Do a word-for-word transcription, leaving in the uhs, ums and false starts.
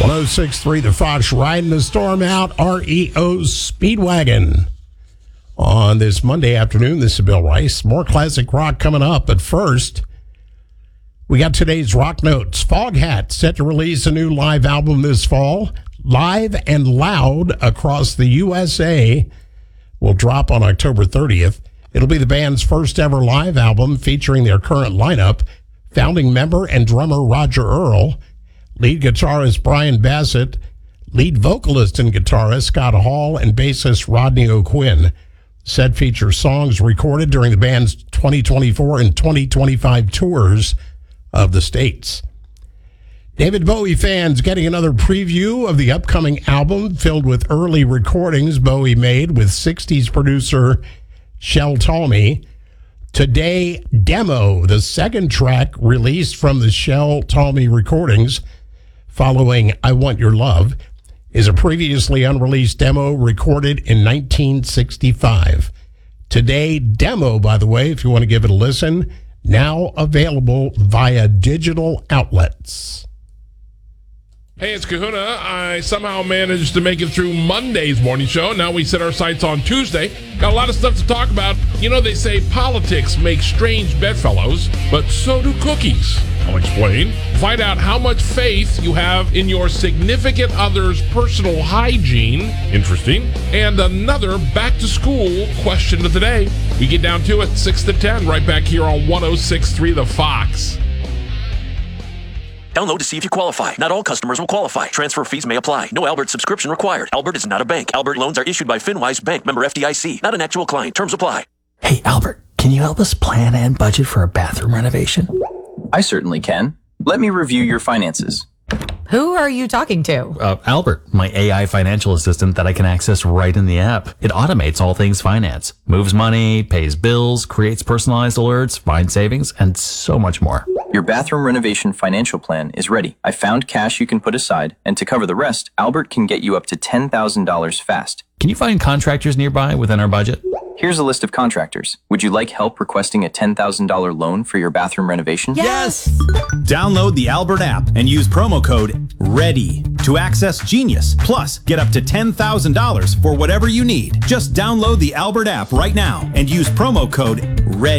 one oh six point three The Fox, riding the storm out, R E O Speedwagon. On this Monday afternoon, this is Bill Rice. More classic rock coming up, but first, we got today's Rock Notes. Foghat set to release a new live album this fall. Live and Loud across the U S A will drop on October thirtieth. It'll be the band's first ever live album featuring their current lineup, founding member and drummer Roger Earl, lead guitarist Brian Bassett, lead vocalist and guitarist Scott Hall, and bassist Rodney O'Quinn. Set features songs recorded during the band's twenty twenty-four and twenty twenty-five tours of the States. David Bowie fans getting another preview of the upcoming album filled with early recordings Bowie made with sixties producer Shel Talmy. Today, Demo, the second track released from the Shel Talmy recordings following I Want Your Love, is a previously unreleased demo recorded in nineteen sixty-five. Today, Demo, by the way, if you want to give it a listen, now available via digital outlets. Hey, it's Kahuna. I somehow managed to make it through Monday's morning show. Now we set our sights on Tuesday. Got a lot of stuff to talk about. You know, they say politics make strange bedfellows, but so do cookies. I'll explain. Find out how much faith you have in your significant other's personal hygiene. Interesting. And another back-to-school question of the day. We get down to it, six to ten, right back here on one oh six point three The Fox. Download to see if you qualify. Not all customers will qualify. Transfer fees may apply. No Albert subscription required. Albert is not a bank. Albert loans are issued by FinWise Bank, member F D I C. Not an actual client. Terms apply. Hey, Albert, can you help us plan and budget for a bathroom renovation? I certainly can. Let me review your finances. Who are you talking to? Uh, Albert, my A I financial assistant that I can access right in the app. It automates all things finance, moves money, pays bills, creates personalized alerts, finds savings, and so much more. Your bathroom renovation financial plan is ready. I found cash you can put aside, and to cover the rest, Albert can get you up to ten thousand dollars fast. Can you find contractors nearby within our budget? Here's a list of contractors. Would you like help requesting a ten thousand dollars loan for your bathroom renovation? Yes! Download the Albert app and use promo code READY to access Genius. Plus, get up to ten thousand dollars for whatever you need. Just download the Albert app right now and use promo code READY.